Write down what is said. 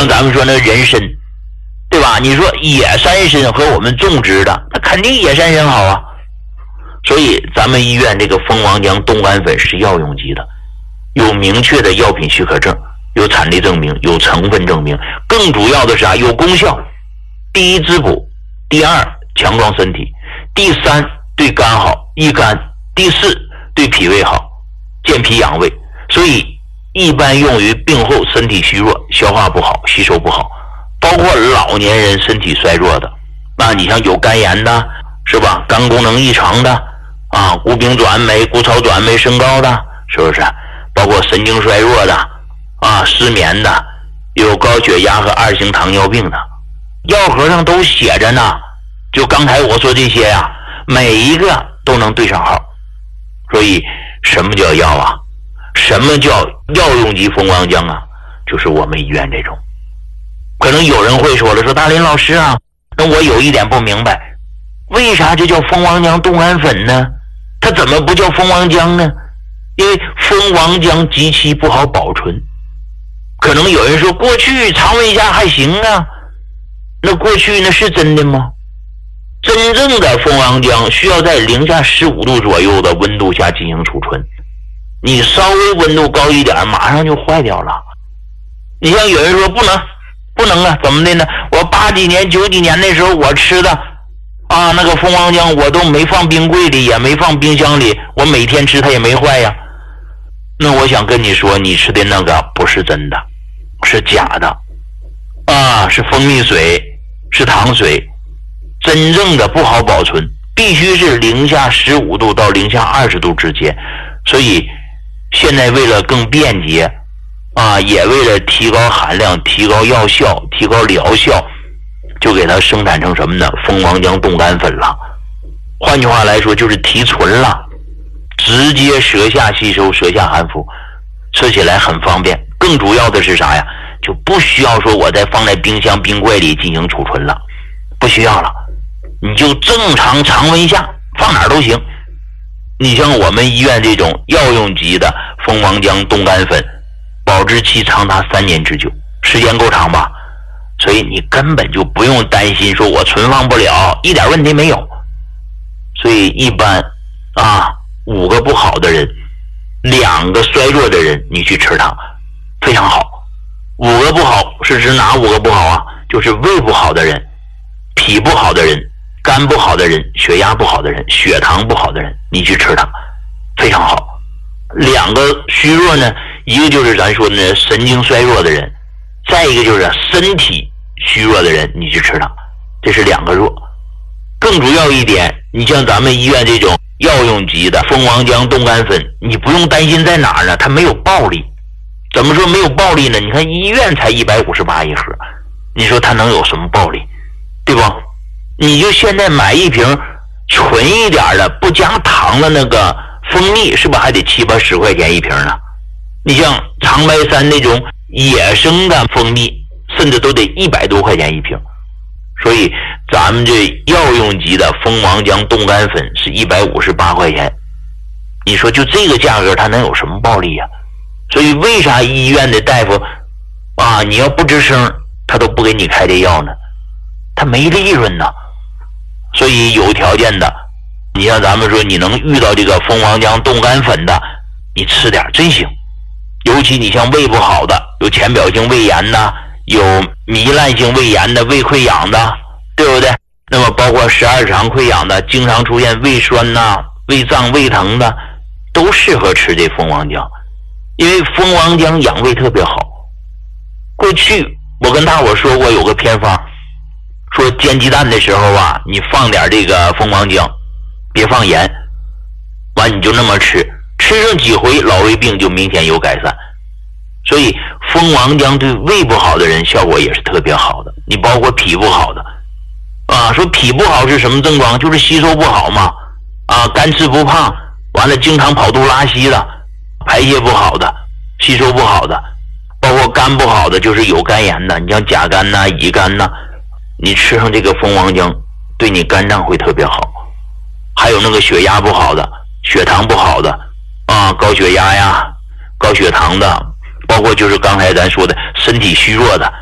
像咱们说那人参，对吧？你说野山参和我们种植的，那肯定野山参好啊。所以咱们医院这个蜂王浆冻干粉是药用级的，有明确的药品许可证，有产地证明，有成分证明，更主要的是有功效。第一，滋补；第二，强壮身体；第三，对肝好益肝；第四，对脾胃好，健脾养胃。所以一般用于病后身体虚弱、消化不好、吸收不好，包括老年人身体衰弱的，你像有肝炎的，是吧？肝功能异常的谷丙转酶、谷草转酶升高的，是不是？包括神经衰弱的失眠的，有高血压和2型糖尿病的，药盒上都写着呢。就刚才我说这些呀，每一个都能对上号。所以什么叫药啊？什么叫药用级蜂王浆啊？就是我们医院这种。可能有人会说了，说大林老师啊，那我有一点不明白，为啥就叫蜂王浆冻干粉呢？它怎么不叫蜂王浆呢？因为蜂王浆极其不好保存。可能有人说，过去常温下还行啊，那过去那是真的吗？真正的蜂王浆需要在零下15度左右的温度下进行储存，你稍微温度高一点，马上就坏掉了。你像有人说不能啊，怎么的呢？我80几年、90几年那时候我吃的那个蜂王浆我都没放冰柜里，也没放冰箱里，我每天吃它也没坏呀。那我想跟你说，你吃的那个不是真的，是假的是蜂蜜水，是糖水，真正的不好保存，必须是零下15度到零下20度之间。所以现在为了更便捷也为了提高含量、提高药效、提高疗效，就给它生产成什么呢？蜂王浆冻干粉了。换句话来说，就是提纯了，直接舌下吸收、舌下含服，吃起来很方便。更主要的是啥呀？就不需要说我再放在冰箱、冰柜里进行储存了，不需要了，你就正常常温下放哪儿都行。你像我们医院这种药用级的蜂王浆冻干粉，保质期长达3年之久，时间够长吧？所以你根本就不用担心说我存放不了，一点问题没有。所以一般5个不好的人，2个衰弱的人，你去吃它非常好。5个不好是指哪5个不好啊？就是胃不好的人、脾不好的人、肝不好的人、血压不好的人、血糖不好的人，你去吃它非常好。2个虚弱呢，一个就是咱说的神经衰弱的人，再一个就是身体虚弱的人，你去吃它，这是2个弱。更主要一点，你像咱们医院这种药用级的蜂王浆冻干粉，你不用担心在哪儿呢？它没有暴利。怎么说没有暴利呢？你看医院才158一盒，你说它能有什么暴利，对吧？你就现在买一瓶纯一点的不加糖的那个蜂蜜，是不是还得7、80块钱一瓶呢？你像长白山那种野生的蜂蜜，甚至都得100多块钱一瓶。所以咱们这药用级的蜂王浆冻干粉是158块钱，你说就这个价格它能有什么暴利呀？所以为啥医院的大夫你要不吱声他都不给你开这药呢？他没利润呢。所以有条件的，你像咱们说你能遇到这个蜂王浆冻干粉的，你吃点真行。尤其你像胃不好的，有浅表性胃炎的，有糜烂性胃炎的、胃溃疡的，对不对？那么包括12指肠溃疡的，经常出现胃酸胃胀、胃疼的，都适合吃这蜂王浆。因为蜂王浆养胃特别好。过去我跟大伙说过有个偏方，说煎鸡蛋的时候你放点这个蜂王浆，别放盐，完你就那么吃，吃上几回老胃病就明显有改善。所以蜂王浆对胃不好的人效果也是特别好的。你包括脾不好的说脾不好是什么症状？就是吸收不好嘛干吃不胖，完了经常跑肚拉稀的，排泄不好的，吸收不好的，包括肝不好的，就是有肝炎的，你像甲肝乙肝你吃上这个蜂王浆对你肝脏会特别好。还有那个血压不好的、血糖不好的高血压呀、高血糖的，包括就是刚才咱说的身体虚弱的，